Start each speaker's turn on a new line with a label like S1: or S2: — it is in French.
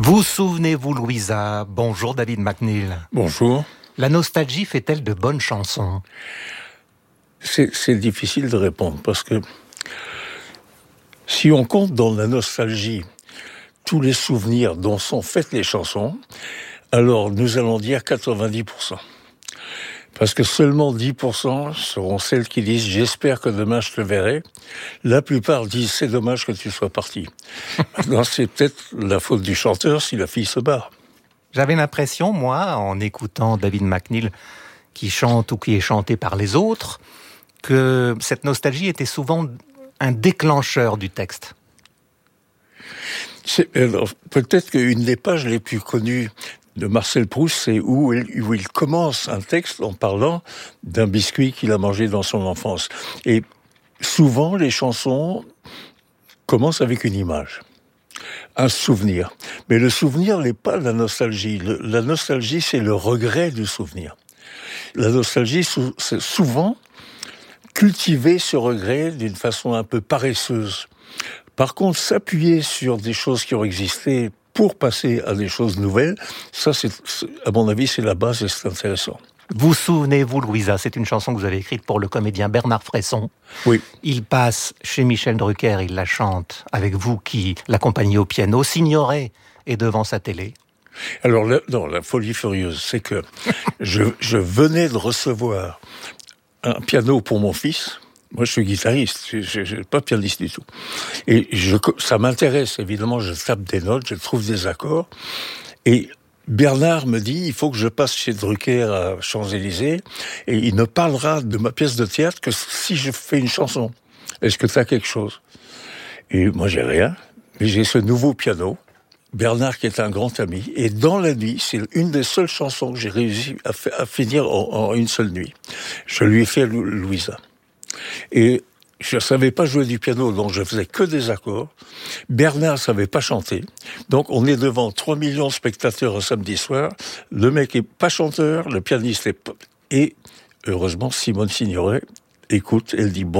S1: Vous souvenez-vous, Louisa? Bonjour David McNeill.
S2: Bonjour.
S1: La nostalgie fait-elle de bonnes chansons?
S2: C'est difficile de répondre parce que si on compte dans la nostalgie tous les souvenirs dont sont faites les chansons, alors nous allons dire 90%. Parce que seulement 10% seront celles qui disent « j'espère que demain je te verrai ». La plupart disent « c'est dommage que tu sois parti ». Maintenant, c'est peut-être la faute du chanteur si la fille se barre.
S1: J'avais l'impression, moi, en écoutant David McNeill qui chante ou qui est chanté par les autres, que cette nostalgie était souvent un déclencheur du texte.
S2: Alors, peut-être qu'une des pages les plus connues de Marcel Proust, c'est où il commence un texte en parlant d'un biscuit qu'il a mangé dans son enfance. Et souvent, les chansons commencent avec une image, un souvenir. Mais le souvenir n'est pas la nostalgie. La nostalgie, c'est le regret du souvenir. La nostalgie, c'est souvent cultiver ce regret d'une façon un peu paresseuse. Par contre, s'appuyer sur des choses qui ont existé pour passer à des choses nouvelles, ça, à mon avis, c'est la base et c'est intéressant.
S1: Vous souvenez-vous, Louisa, c'est une chanson que vous avez écrite pour le comédien Bernard Fresson.
S2: Oui.
S1: Il passe chez Michel Drucker, il la chante avec vous qui l'accompagnez au piano. Signoret est devant sa télé.
S2: Alors, la folie furieuse, c'est que je venais de recevoir un piano pour mon fils. Moi, je suis guitariste, je suis pas pianiste du tout. Et ça m'intéresse, évidemment, je tape des notes, je trouve des accords. Et Bernard me dit, il faut que je passe chez Drucker à Champs-Élysées, et il ne parlera de ma pièce de théâtre que si je fais une chanson. Est-ce que tu as quelque chose? Et moi, j'ai rien, mais j'ai ce nouveau piano. Bernard qui est un grand ami, et dans la nuit, c'est une des seules chansons que j'ai réussi à finir en une seule nuit. Je lui ai fait Louisa. Et je ne savais pas jouer du piano, donc je faisais que des accords. Bernard ne savait pas chanter. Donc on est devant 3 millions de spectateurs un samedi soir. Le mec est pas chanteur, le pianiste est pas... Et heureusement, Simone Signoret écoute, elle dit « Bon Dieu ».